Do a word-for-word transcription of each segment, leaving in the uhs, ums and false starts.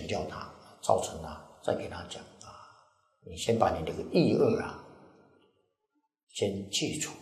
请教他，赵成啊，再给他讲啊，你先把你这个意恶啊，先记住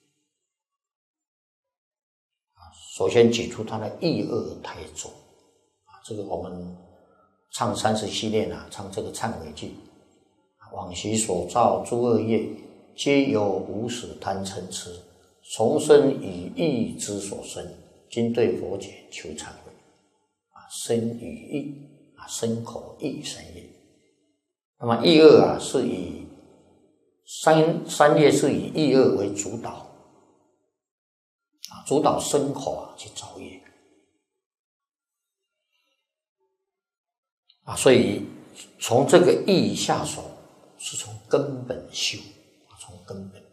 啊，首先挤出他的意恶太重啊，这个我们唱三十系列啊，唱这个忏悔记，往昔所造诸恶业，皆由无始贪嗔痴，从生以意之所生，今对佛解求忏悔啊，身语意啊，身口意身业。那么意恶啊，是以三三业是以意恶为主导啊，主导身口啊去造业啊，所以从这个意下手是从根本修啊，从根本。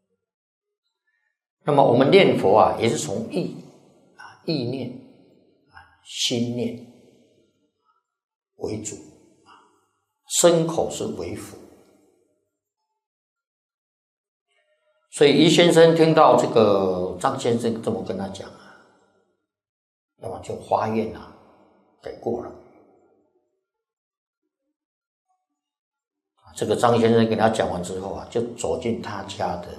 那么我们念佛啊，也是从意啊，意念啊，心念为主啊，身口是为辅。所以余先生听到这个张先生这么跟他讲啊，那么就发愿啊，给过了。这个张先生给他讲完之后啊，就走进他家的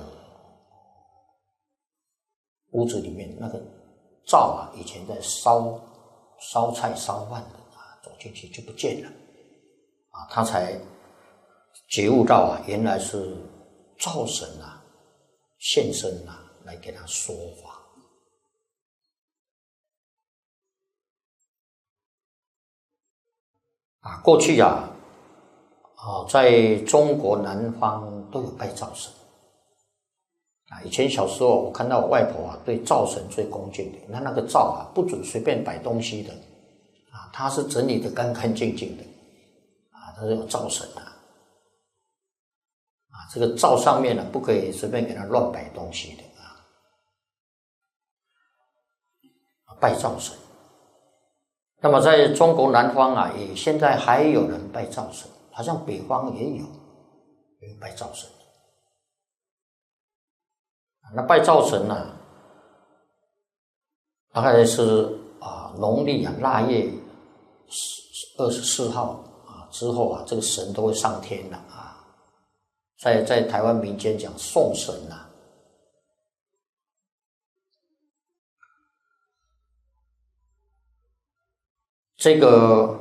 屋子里面，那个灶啊，以前在烧烧菜烧饭的啊，走进去就不见了啊，他才觉悟到啊，原来是灶神啊现身啊，来给他说法啊。过去啊，啊，在中国南方都有拜灶神啊。以前小时候我看到我外婆啊，对灶神最恭敬的，那那个灶啊，不准随便摆东西的啊，它是整理的干干净净的啊，它是有灶神啊。啊，这个灶上面呢，不可以随便给它乱摆东西的啊。拜灶神。那么在中国南方啊，也现在还有人拜灶神，好像北方也有，有拜灶神。那拜灶神呢、啊，大概是啊农历啊腊月二十四号啊之后啊，这个神都会上天了啊。在在台湾民间讲送神啊，这个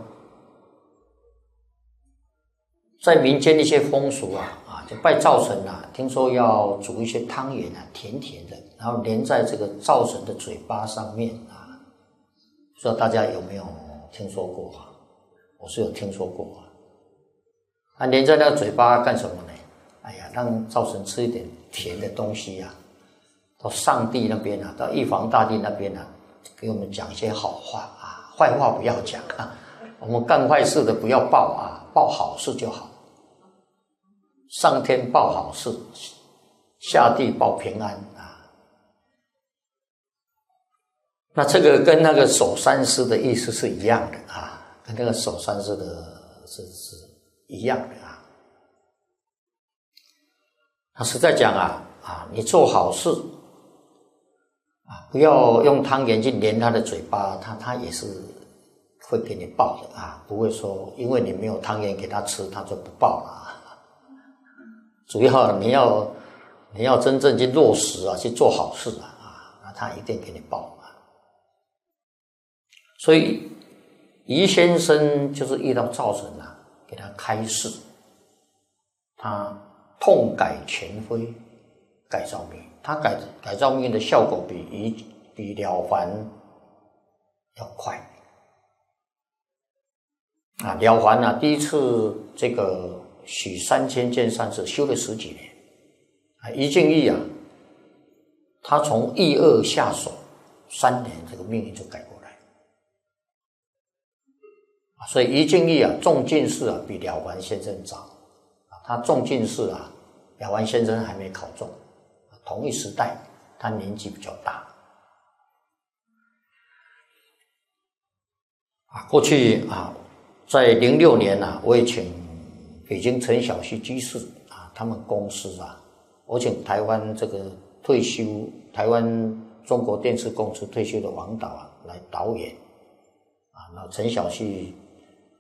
在民间的一些风俗啊啊，就拜灶神啊，听说要煮一些汤圆啊，甜甜的，然后连在这个灶神的嘴巴上面啊，不知道大家有没有听说过啊？我是有听说过啊。啊，连在那个嘴巴干什么呢？哎呀，让灶神吃一点甜的东西啊，到上帝那边啊，到玉皇大帝那边啊，给我们讲一些好话啊，坏话不要讲啊，我们干坏事的不要报啊，报好事就好。上天报好事，下地报平安啊。那这个跟那个守三思的意思是一样的啊，跟那个守三思的是是一样的啊。他是在讲啊啊，你做好事啊，不要用汤圆去连他的嘴巴，他他也是会给你报的啊，不会说因为你没有汤圆给他吃，他就不报了啊。主要你要你要真正去落实啊，去做好事啊啊，那他一定给你报啊。所以余先生就是遇到灶神啊，给他开示，他痛改前非，改造命运。他改改造命运的效果比余比了凡要快啊！了凡啊，第一次这个许三千件善事，修了十几年啊。余敬义啊，他从意恶下手，三年这个命运就改过来啊。所以余敬义啊，中进士啊，比了凡先生早啊。他中进士啊，了凡先生还没考中，同一时代，他年纪比较大啊。过去啊，在零六年啊，我也请北京陈小旭居士啊，他们公司啊，我请台湾这个退休台湾中国电视公司退休的王导啊来导演啊。那陈小旭